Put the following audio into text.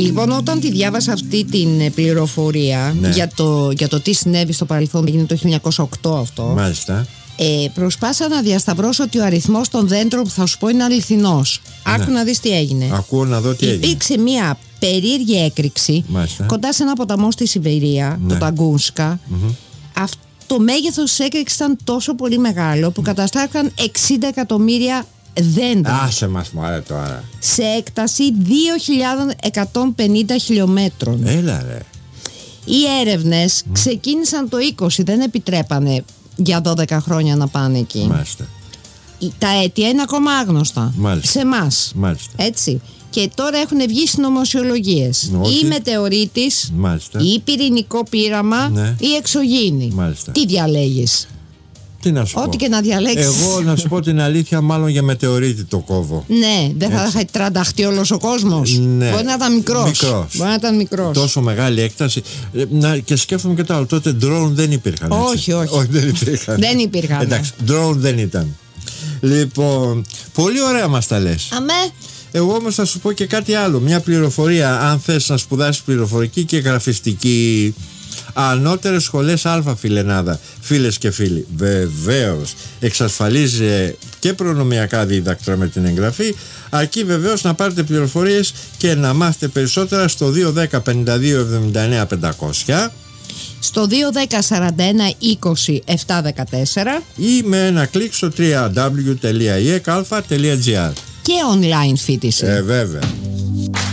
Λοιπόν, όταν τη διάβασα αυτή την πληροφορία, ναι, για το τι συνέβη στο παρελθόν, έγινε το 1908 αυτό. Μάλιστα. Προσπάθησα να διασταυρώσω ότι ο αριθμός των δέντρων που θα σου πω είναι αληθινός. Ναι. Άκου να δεις τι έγινε. Ακούω να δω τι έγινε. Υπήρξε μια περίεργη έκρηξη, μάλιστα, κοντά σε ένα ποταμό στη Σιβηρία, ναι, το Ταγκούνσκα. Το μέγεθος της έκρηξης ήταν τόσο πολύ μεγάλο που καταστράφηκαν 60 εκατομμύρια δέντρα. Άσε μας μωρέ τώρα. Σε έκταση 2.150 χιλιόμετρων. Έλα ρε. Οι έρευνες ξεκίνησαν το 20, δεν επιτρέπανε για 12 χρόνια να πάνε εκεί. Μάλιστα. Τα αίτια είναι ακόμα άγνωστα. Μάλιστα. Σε εμάς. Μάλιστα. Έτσι. Και τώρα έχουν βγει συνωμοσιολογίες. Όχι. Ή μετεωρίτης, Μάλιστα. ή πυρηνικό πείραμα, ναι, ή εξωγήινη. Μάλιστα. Τι διαλέγεις? Τι να σου Ό,τι πω. και να διαλέξεις. Εγώ να σου πω την αλήθεια, μάλλον για μετεωρίτη το κόβω. Ναι, δεν θα είχα τρανταχτεί όλος ο κόσμος. Ναι. Μπορεί να ήταν μικρός. Μπορεί να ήταν μικρός. Τόσο μεγάλη έκταση. Και σκέφτομαι και το άλλο. Τότε drone δεν υπήρχαν. Έτσι. Όχι. Δεν υπήρχαν. Δεν υπήρχαν. Εντάξει, drone δεν ήταν. Λοιπόν, πολύ ωραία μας τα λες. Αμέ. Εγώ όμως θα σου πω και κάτι άλλο. Μια πληροφορία, αν θες να σπουδάσεις πληροφορική και γραφιστική. Ανώτερες σχολές Α, φιλενάδα, φίλες και φίλοι, βεβαίως εξασφαλίζει και προνομιακά δίδακτρα με την εγγραφή, αρκεί βεβαίως να πάρετε πληροφορίες και να μάθετε περισσότερα στο 210 52 79 500, στο 210 41 20 714 ή με ένα κλικ στο www.iecalfa.gr. και online φοιτηση. Βέβαια.